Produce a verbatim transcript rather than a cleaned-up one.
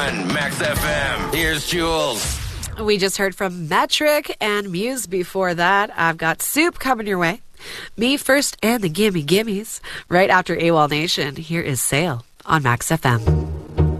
Max F M. Here's Jules. We just heard from Metric and Muse before that. I've got Soup coming your way. Me First and the Gimme Gimmes. Right after AWOL Nation, here is Sail on Max F M.